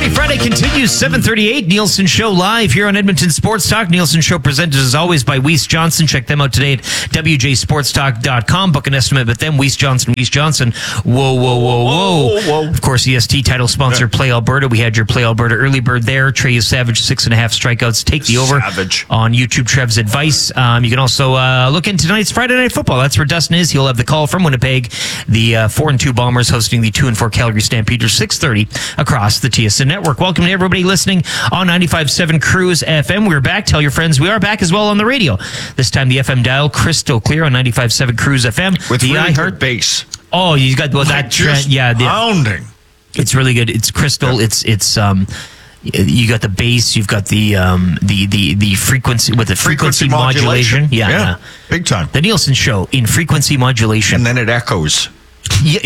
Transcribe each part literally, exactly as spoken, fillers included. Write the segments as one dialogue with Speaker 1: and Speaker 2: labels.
Speaker 1: Friday continues, seven thirty-eight. Nielsen Show live here on Edmonton Sports Talk. Nielsen Show presented as always by Weiss Johnson. Check them out today at w j sports talk dot com. Book an estimate with them. Weiss Johnson, Weiss Johnson. Whoa, whoa, whoa, whoa. whoa, whoa. Of course, E S T title sponsor, yeah. Play Alberta. We had your Play Alberta early bird there. Trey Savage, six and a half strikeouts. Take the over Savage. On YouTube. Trev's advice. Um, you can also uh, look into tonight's Friday Night Football. That's where Dustin is. He'll have the call from Winnipeg. The uh, four and two Bombers hosting the two and four Calgary Stampeders. six thirty across the T S N network. Welcome to everybody listening on ninety-five point seven Cruise F M. We're back. Tell your friends we are back as well on the radio. This time the F M dial crystal clear on ninety-five point seven Cruise F M.
Speaker 2: With
Speaker 1: the
Speaker 2: really good bass.
Speaker 1: Oh, you got well,
Speaker 2: like
Speaker 1: that trend. Yeah, the,
Speaker 2: pounding.
Speaker 1: It's really good. It's crystal. Yeah. It's it's um. You got the bass. You've got the um the the the frequency with the frequency, frequency modulation. modulation. Yeah,
Speaker 2: yeah,
Speaker 1: yeah,
Speaker 2: big time.
Speaker 1: The Nielsen Show in frequency modulation,
Speaker 2: and then it echoes.
Speaker 1: Yeah,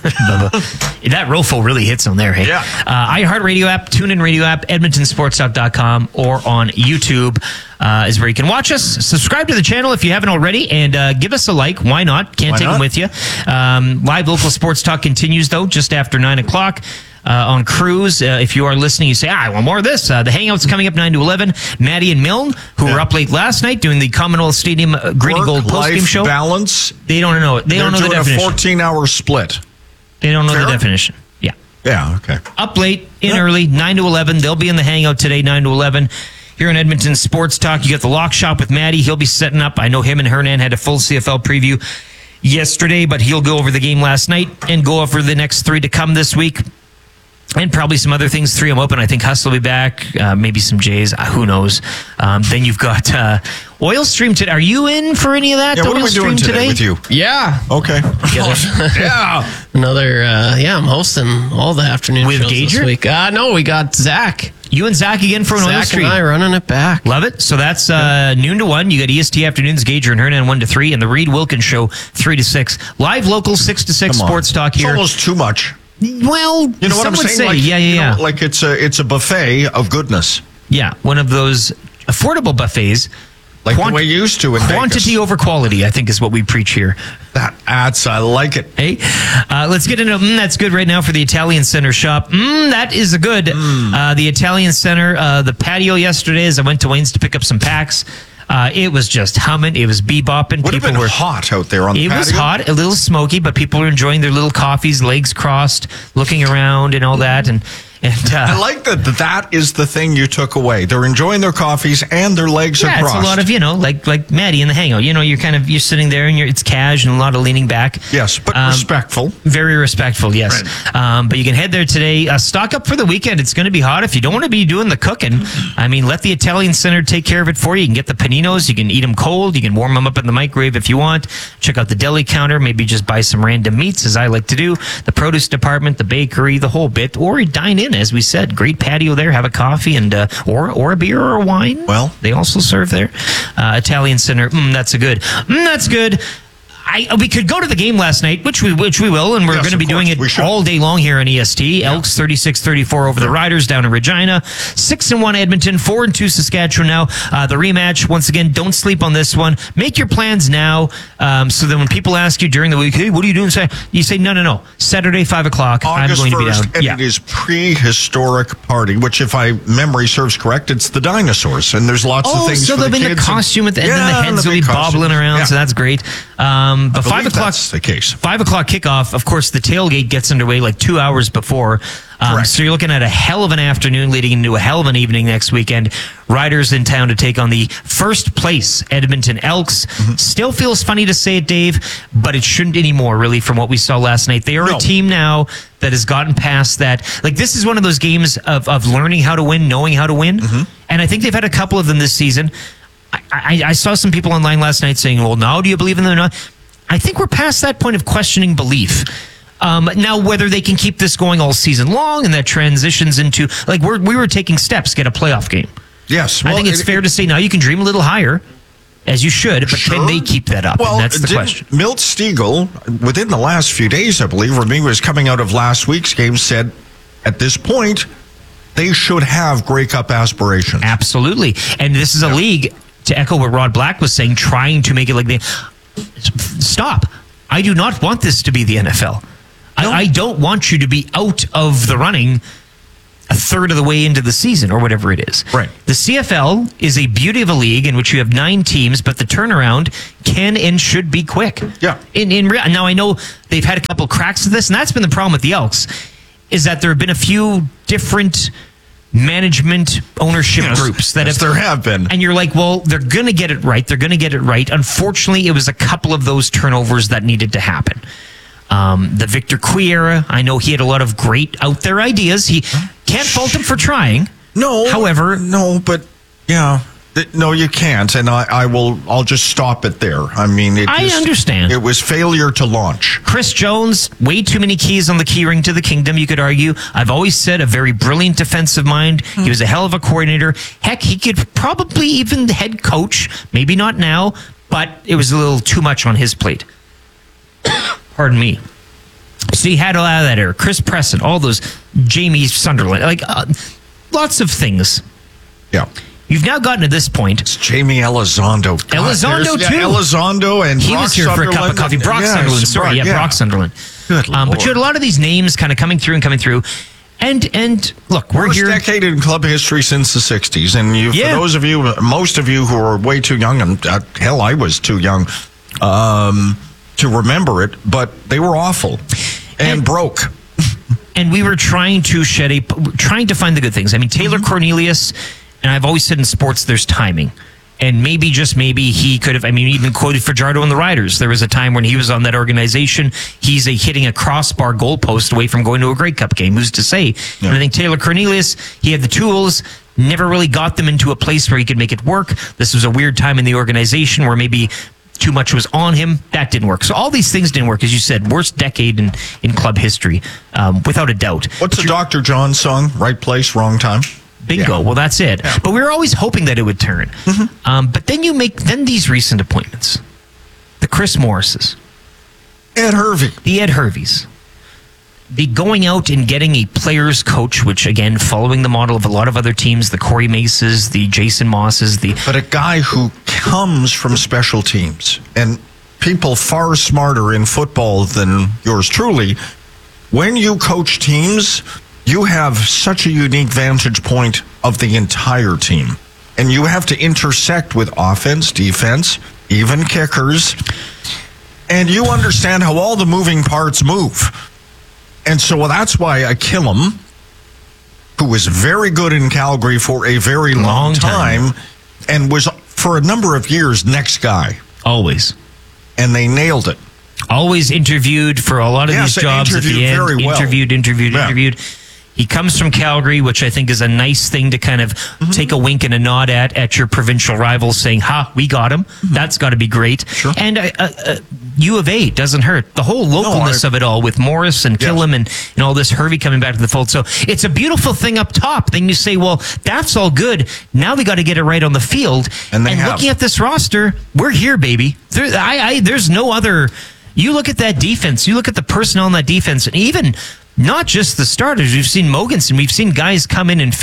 Speaker 1: that rofo really hits on there, hey?
Speaker 2: Yeah.
Speaker 1: Uh, iHeartRadio app, TuneIn Radio app, edmonton sports talk dot com, or on YouTube uh, is where you can watch us. Subscribe to the channel if you haven't already, and uh, give us a like. Why not? Can't
Speaker 2: Why
Speaker 1: take
Speaker 2: not?
Speaker 1: them with you. Um, live local sports talk continues, though, just after nine o'clock. Uh, on Cruise, uh, if you are listening, you say, ah, I want more of this. Uh, the Hangout's coming up nine to eleven. Maddie and Milne, who yeah. were up late last night doing the Commonwealth Stadium uh, Green and Gold postgame show.
Speaker 2: Balance.
Speaker 1: They don't know it. They
Speaker 2: They're
Speaker 1: don't know the
Speaker 2: doing
Speaker 1: definition.
Speaker 2: a fourteen-hour split.
Speaker 1: They don't know
Speaker 2: Fair?
Speaker 1: the definition. Yeah.
Speaker 2: Yeah, okay.
Speaker 1: Up late, in
Speaker 2: yeah.
Speaker 1: early, nine to eleven. They'll be in the Hangout today, nine to eleven. Here in Edmonton Sports Talk, you got the Lock Shop with Maddie. He'll be setting up. I know him and Hernan had a full C F L preview yesterday, but he'll go over the game last night and go over the next three to come this week. And probably some other things. Three, I'm open. I think Huss will be back. Uh, maybe some Jays. Uh, who knows? Um, then you've got uh, Oil Stream today. Are you in for any of that?
Speaker 2: Yeah, what
Speaker 1: Oil
Speaker 2: are we doing today,
Speaker 1: today
Speaker 2: with you?
Speaker 3: Yeah.
Speaker 2: Okay.
Speaker 3: yeah. Another, uh, yeah, I'm hosting all the afternoon
Speaker 1: with
Speaker 3: shows
Speaker 1: Gager?
Speaker 3: this week. Uh, no, we got Zach.
Speaker 1: You and Zach again for an
Speaker 3: Zach
Speaker 1: Oil Stream.
Speaker 3: and I running it back.
Speaker 1: Love it. So that's uh, noon to one. You got E S T afternoons, Gager and Hernan one to three, and the Reed Wilkins Show three to six. Live local six to six sports talk here.
Speaker 2: It's almost too much.
Speaker 1: Well,
Speaker 2: you know what I'm saying?
Speaker 1: Say,
Speaker 2: like,
Speaker 1: yeah, yeah, yeah.
Speaker 2: Know, like it's a it's a buffet of goodness.
Speaker 1: Yeah, one of those affordable buffets.
Speaker 2: Like Quant- the way you used to in
Speaker 1: Quantity
Speaker 2: Vegas.
Speaker 1: over quality, I think, is what we preach here.
Speaker 2: That adds, I like it.
Speaker 1: Hey, uh, let's get into mm, that's good right now for the Italian Center shop. Mm, that is a good. Mm. Uh, the Italian Center, uh, the patio yesterday as I went to Wayne's to pick up some packs. Uh, it was just humming. It was bebopping.
Speaker 2: Would
Speaker 1: people
Speaker 2: have been
Speaker 1: were
Speaker 2: hot out there on the
Speaker 1: It
Speaker 2: patio.
Speaker 1: was hot, a little smoky, but people were enjoying their little coffees, legs crossed, looking around and all that. And and uh,
Speaker 2: I like that. That is the thing you took away. They're enjoying their coffees and their legs
Speaker 1: yeah,
Speaker 2: are crossed.
Speaker 1: It's a lot of you know, like like Maddie in the Hangout. You know, you're kind of you're sitting there and you're it's cash and a lot of leaning back.
Speaker 2: Yes, but
Speaker 1: um,
Speaker 2: respectful.
Speaker 1: Very respectful. Yes, right. um, but you can head there today. Uh, stock up for the weekend. It's going to be hot. If you don't want to be doing the cooking, I mean, let the Italian Center take care of it for you. You can get the paninos. You can eat them cold. You can warm them up in the microwave if you want. Check out the deli counter. Maybe just buy some random meats, as I like to do. The produce department, the bakery, the whole bit, or dine in, as we said. Great patio there. Have a coffee and uh, or or a beer or a wine.
Speaker 2: Well,
Speaker 1: they also serve there. Uh, Italian Center. Mm, that's a good. Mm, that's good. I, we could go to the game last night, which we which we will, and we're
Speaker 2: yes,
Speaker 1: going to be doing it all day long here on E S T. Yeah. Elks thirty-six thirty-four over the Riders down in Regina. Six and one Edmonton, four and two Saskatchewan now. Uh, the rematch, once again, don't sleep on this one. Make your plans now, um, so that when people ask you during the week, hey, what are you doing Saturday? You say, no, no, no. Saturday, five o'clock,
Speaker 2: August
Speaker 1: I'm going
Speaker 2: first,
Speaker 1: to be down.
Speaker 2: And
Speaker 1: yeah.
Speaker 2: it is prehistoric party, which if I memory serves correct, it's the dinosaurs, and there's lots
Speaker 1: oh,
Speaker 2: of things
Speaker 1: so
Speaker 2: for
Speaker 1: there'll
Speaker 2: the
Speaker 1: be
Speaker 2: kids.
Speaker 1: the costume at the end,
Speaker 2: yeah,
Speaker 1: and the heads
Speaker 2: the
Speaker 1: will be bobbling
Speaker 2: costumes.
Speaker 1: around,
Speaker 2: yeah.
Speaker 1: so that's great. Um, but five o'clock.
Speaker 2: That's the case.
Speaker 1: Five o'clock kickoff. Of course, the tailgate gets underway like two hours before. Um, so you're looking at a hell of an afternoon leading into a hell of an evening next weekend. Riders in town to take on the first place Edmonton Elks. Mm-hmm. Still feels funny to say it, Dave, but it shouldn't anymore, really, from what we saw last night. They are no. a team now that has gotten past that. Like, this is one of those games of, of learning how to win, knowing how to win. Mm-hmm. And I think they've had a couple of them this season. I, I, I saw some people online last night saying, well, now do you believe in them or not? I think we're past that point of questioning belief. Um, now, whether they can keep this going all season long and that transitions into, like, we're, we were taking steps, get a playoff game.
Speaker 2: Yes.
Speaker 1: Well, I think it's it, fair to say now you can dream a little higher, as you should, but sure. Can they keep that up?
Speaker 2: Well,
Speaker 1: and that's the question.
Speaker 2: Milt Stegall, within the last few days, I believe, or maybe it was coming out of last week's game, said at this point, they should have Grey Cup aspirations.
Speaker 1: Absolutely. And this is a yeah. league, to echo what Rod Black was saying, trying to make it like they... Stop. I do not want this to be the N F L. No. I, I don't want you to be out of the running a third of the way into the season or whatever it is.
Speaker 2: Right.
Speaker 1: The C F L is a beauty of a league in which you have nine teams, but the turnaround can and should be quick.
Speaker 2: Yeah.
Speaker 1: In in real, now I know they've had a couple cracks of this, and that's been the problem with the Elks, is that there have been a few different management ownership
Speaker 2: Yes,
Speaker 1: groups that
Speaker 2: yes,
Speaker 1: have
Speaker 2: there have been.
Speaker 1: and you're like, well, they're going to get it right. They're going to get it right. Unfortunately, it was a couple of those turnovers that needed to happen. Um, the Victor Cui era, I know he had a lot of great out there ideas. He can't fault him for trying.
Speaker 2: No.
Speaker 1: However,
Speaker 2: no, but yeah. Th- No, you can't, and I, I will. I'll just stop it there. I mean, it
Speaker 1: I
Speaker 2: just-
Speaker 1: understand.
Speaker 2: It was failure to launch.
Speaker 1: Chris Jones, way too many keys on the key ring to the kingdom, you could argue. I've always said a very brilliant defensive mind. He was a hell of a coordinator. Heck, he could probably even head coach. Maybe not now, but it was a little too much on his plate. Pardon me. So he had a lot of that era. Chris Preston, all those, Jamie Sunderland, like uh, lots of things.
Speaker 2: Yeah.
Speaker 1: You've now gotten to this point.
Speaker 2: It's Jamie Elizondo. God,
Speaker 1: Elizondo,
Speaker 2: there's-
Speaker 1: too.
Speaker 2: Yeah, Elizondo and
Speaker 1: He
Speaker 2: Brock
Speaker 1: was here for a cup of
Speaker 2: Sunderland.
Speaker 1: coffee. Brock
Speaker 2: Yes,
Speaker 1: Sunderland, sorry,
Speaker 2: Brock,
Speaker 1: yeah, Brock Sunderland.
Speaker 2: Good
Speaker 1: Um, but
Speaker 2: Lord.
Speaker 1: you had a lot of these names kind of coming through and coming through. And and look, we're
Speaker 2: Worst
Speaker 1: here.
Speaker 2: decade in club history since the sixties. And you,
Speaker 1: Yeah.
Speaker 2: for those of you, most of you who are way too young, and uh, hell, I was too young um, to remember it, but they were awful and,
Speaker 1: And-
Speaker 2: broke.
Speaker 1: And we were trying to shed a, trying to find the good things. I mean, Taylor
Speaker 2: Mm-hmm.
Speaker 1: Cornelius, and I've always said in sports, there's timing. And maybe, just maybe, he could have, I mean, even quoted Fajardo and the Riders. There was a time when he was on that organization. He's a hitting a crossbar goalpost away from going to a Grey Cup game. Who's to say?
Speaker 2: Yeah.
Speaker 1: And I think Taylor Cornelius, he had the tools, never really got them into a place where he could make it work. This was a weird time in the organization where maybe too much was on him. That didn't work. So all these things didn't work. As you said, worst decade in, in club history, um, without a doubt.
Speaker 2: What's the Doctor John song? Right place, wrong time.
Speaker 1: Bingo.
Speaker 2: Yeah.
Speaker 1: Well, that's it. But we were always hoping that it would turn.
Speaker 2: Mm-hmm.
Speaker 1: Um, but then you make then these recent appointments, the Chris Morrises,
Speaker 2: Ed Hervey.
Speaker 1: the Ed Herveys, the going out and getting a players coach, which again, following the model of a lot of other teams, the Corey Maces, the Jason Mosses, the
Speaker 2: But a guy who comes from special teams and people far smarter in football than yours truly. When you coach teams, you have such a unique vantage point of the entire team. And you have to intersect with offense, defense, even kickers. And you understand how all the moving parts move. And so that's why a Killam, who was very good in Calgary for a very long,
Speaker 1: Long time.
Speaker 2: time, and was for a number of years next guy,
Speaker 1: always.
Speaker 2: and they nailed it.
Speaker 1: Always interviewed for a lot of
Speaker 2: Yes,
Speaker 1: these jobs at the
Speaker 2: interviewed
Speaker 1: end.
Speaker 2: very well.
Speaker 1: Interviewed, interviewed,
Speaker 2: Yeah.
Speaker 1: interviewed. He comes from Calgary, which I think is a nice thing to kind of
Speaker 2: Mm-hmm.
Speaker 1: take a wink and a nod at at your provincial rivals, saying, "Ha, we got him." That's got to be great.
Speaker 2: Mm-hmm. Sure.
Speaker 1: And uh, uh, uh, U of A doesn't hurt. The whole localness
Speaker 2: I-
Speaker 1: of it all, with Morris and
Speaker 2: Yes.
Speaker 1: Killam and, and all this Hervey coming back to the fold. So it's a beautiful thing up top. Then you say, well, that's all good. Now we got to get it right on the field.
Speaker 2: And they have.
Speaker 1: looking at this roster, we're here, baby. There, I, I, there's no other. You look at that defense. You look at the personnel on that defense, and even not just the starters. We've seen Mogensen. We've seen guys come in and